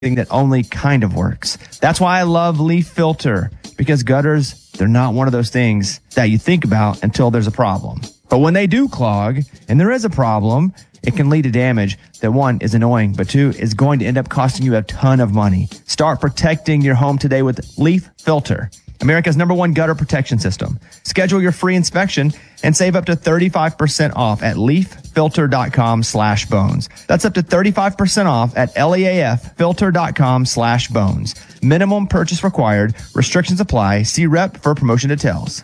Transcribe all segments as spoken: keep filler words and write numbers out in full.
that only kind of works. That's why I love Leaf Filter, because gutters, they're not one of those things that you think about until there's a problem. But when they do clog, and there is a problem, it can lead to damage that, one, is annoying, but two, is going to end up costing you a ton of money. Start protecting your home today with Leaf Filter, America's number one gutter protection system. Schedule your free inspection and save up to thirty-five percent off at leaffilter.com slash bones. That's up to thirty-five percent off at leaffilter.com slash bones. Minimum purchase required. Restrictions apply. See rep for promotion details.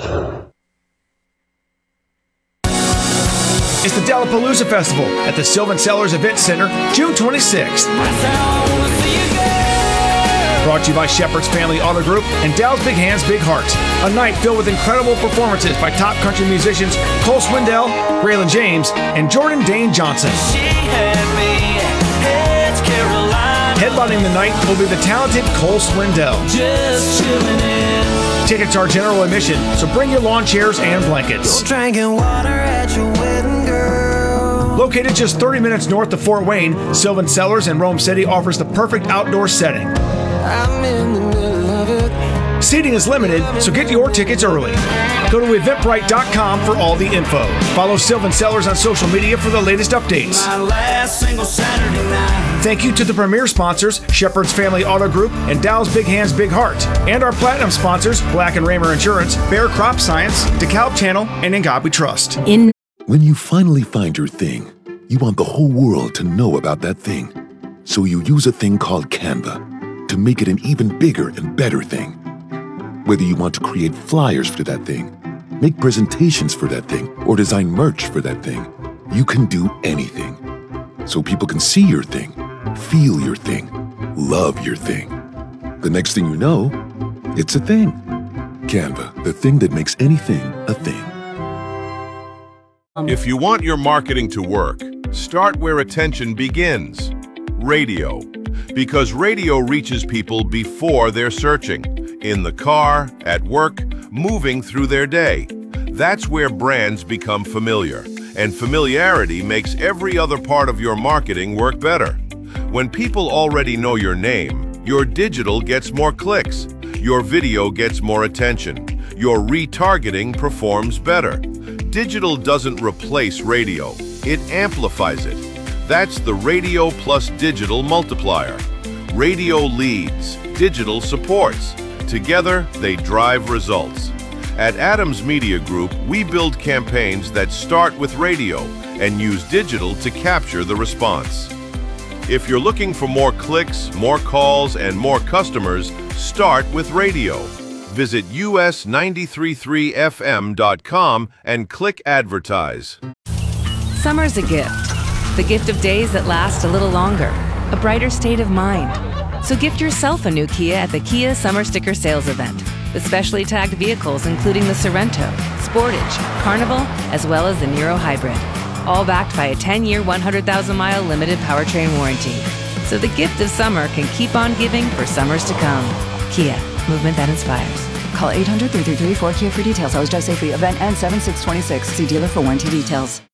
It's the Dallapalooza Festival at the Sylvan Cellars Event Center, June twenty-sixth. Brought to you by Shepherd's Family Auto Group and Dow's Big Hands, Big Hearts. A night filled with incredible performances by top country musicians Cole Swindell, Braylon James, and Jordan Dane Johnson. Headlining the night will be the talented Cole Swindell. Tickets are general admission, so bring your lawn chairs and blankets. Drinking water at your wedding, girl. Located just thirty minutes north of Fort Wayne, Sylvan Cellars in Rome City offers the perfect outdoor setting. I'm in the middle of it. Seating is limited, so get your tickets early. Go to eventbrite dot com for all the info. Follow Sylvan Cellars on social media for the latest updates. My last single Saturday night. Thank you to the premier sponsors, Shepherd's Family Auto Group and Dow's Big Hands, Big Heart, and our platinum sponsors, Black and Raymer Insurance, Bear Crop Science, DeKalb Channel, and In God We Trust. In When you finally find your thing, you want the whole world to know about that thing. So you use a thing called Canva to make it an even bigger and better thing. Whether you want to create flyers for that thing, make presentations for that thing, or design merch for that thing, you can do anything. So people can see your thing, feel your thing, love your thing. The next thing you know, it's a thing. Canva, the thing that makes anything a thing. If you want your marketing to work, start where attention begins. Radio. Because radio reaches people before they're searching. In the car, at work, moving through their day. That's where brands become familiar. And familiarity makes every other part of your marketing work better. When people already know your name, your digital gets more clicks. Your video gets more attention. Your retargeting performs better. Digital doesn't replace radio. It amplifies it. That's the radio plus digital multiplier. Radio leads, digital supports. Together, they drive results. At Adams Media Group, we build campaigns that start with radio and use digital to capture the response. If you're looking for more clicks, more calls, and more customers, start with radio. Visit U S nine three three F M dot com and click Advertise. Summer's a gift. The gift of days that last a little longer. A brighter state of mind. So gift yourself a new Kia at the Kia Summer Sticker Sales Event. With specially tagged vehicles including the Sorento, Sportage, Carnival, as well as the Niro Hybrid. All backed by a ten-year, one hundred thousand mile limited powertrain warranty. So the gift of summer can keep on giving for summers to come. Kia, movement that inspires. Call eight hundred, three three three, four K I A for details. Always drive safely. Event ends seven six twenty-six. See dealer for warranty details.